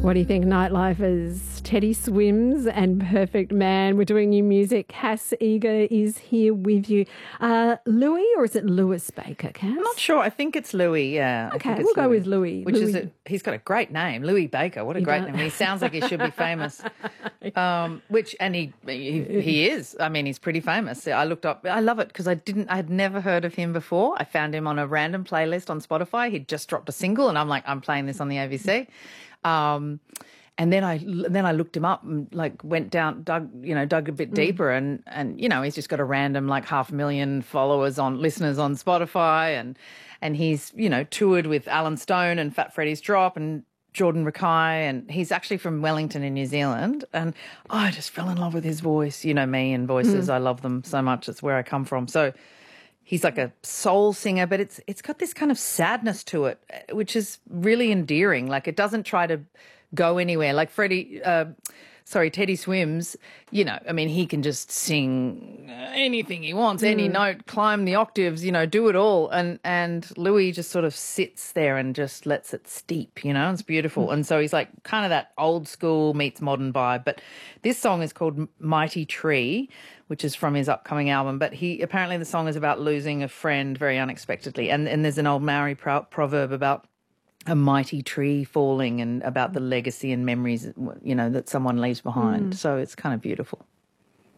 What do you think, Nightlifers? Teddy Swims and Perfect Man. We're doing new music. Cass Eager is here with you. Louis, or is it Lewis Baker, Cass? I'm not sure. I think it's Louis, yeah. Okay, we'll go with Louis. He's got a great name, Louis Baker. What a great name. He sounds like he should be famous. He is. I mean, he's pretty famous. I looked up. I love it because I had never heard of him before. I found him on a random playlist on Spotify. He'd just dropped a single, and I'm like, I'm playing this on the ABC. And then I looked him up and went down, dug a bit deeper, and he's just got a random 500,000 listeners on Spotify, and he's toured with Alan Stone and Fat Freddy's Drop and Jordan Rakai, and he's actually from Wellington in New Zealand, and I just fell in love with his voice. You know me and voices, I love them so much. It's where I come from. So he's like a soul singer, but it's got this kind of sadness to it, which is really endearing. It doesn't try to go anywhere. Teddy Swims, he can just sing anything he wants, any note, climb the octaves, do it all. And Louis just sort of sits there and just lets it steep, it's beautiful. And so he's kind of that old school meets modern vibe. But this song is called Mighty Tree, which is from his upcoming album. But apparently the song is about losing a friend very unexpectedly. And there's an old Maori proverb about a mighty tree falling and about the legacy and memories, that someone leaves behind. So it's kind of beautiful.